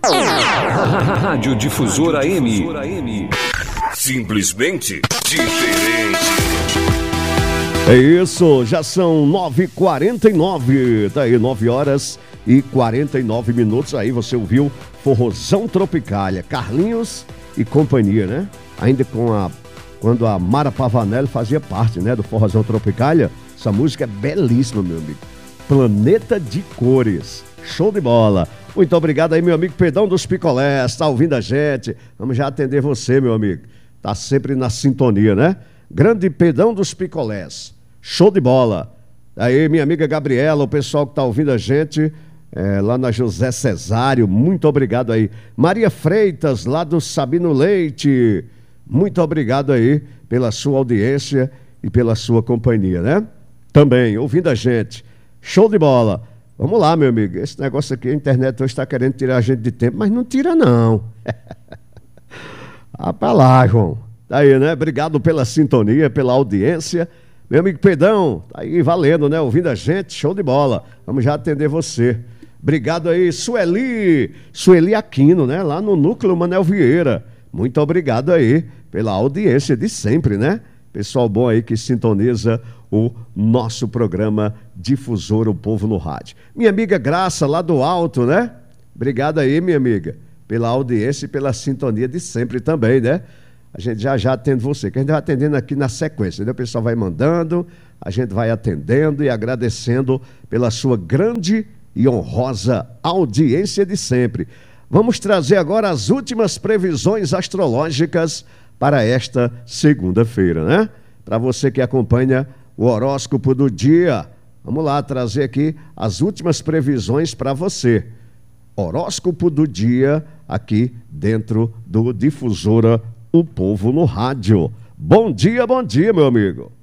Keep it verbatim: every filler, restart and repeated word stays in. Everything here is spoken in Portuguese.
Rádio Difusora M. Simplesmente diferente. É isso, já são nove e quarenta e nove, tá aí, nove horas e quarenta e nove minutos. Aí você ouviu Forrozão Tropicália, Carlinhos e companhia, né? Ainda com a, quando a Mara Pavanelli fazia parte, né, do Forrozão Tropicália. Essa música é belíssima, meu amigo. Planeta de Cores, show de bola. Muito obrigado aí, meu amigo Pedrão dos Picolés, tá ouvindo a gente? Vamos já atender você, meu amigo. Tá sempre na sintonia, né? Grande Pedrão dos Picolés, show de bola. Aí, minha amiga Gabriela, o pessoal que tá ouvindo a gente, é, lá na José Cesário, muito obrigado aí. Maria Freitas, lá do Sabino Leite, muito obrigado aí pela sua audiência e pela sua companhia, né? Também, ouvindo a gente, show de bola. Vamos lá, meu amigo, esse negócio aqui, a internet hoje está querendo tirar a gente de tempo, mas não tira não. Ah, pra lá, João. Tá aí, né? Obrigado pela sintonia, pela audiência. Meu amigo Pedrão, tá aí valendo, né? Ouvindo a gente, show de bola. Vamos já atender você. Obrigado aí, Sueli, Sueli Aquino, né? Lá no Núcleo Manel Vieira. Muito obrigado aí pela audiência de sempre, né? Pessoal bom aí que sintoniza o nosso programa Difusora, o Povo no Rádio. Minha amiga Graça, lá do Alto, né? Obrigado aí, minha amiga, pela audiência e pela sintonia de sempre também, né? A gente já já atende você, que a gente vai atendendo aqui na sequência, né? O pessoal vai mandando, a gente vai atendendo e agradecendo pela sua grande e honrosa audiência de sempre. Vamos trazer agora as últimas previsões astrológicas para esta segunda-feira, né? Para você que acompanha o horóscopo do dia. Vamos lá trazer aqui as últimas previsões para você. Horóscopo do dia aqui dentro do Difusora, o Povo no Rádio. Bom dia, bom dia, meu amigo.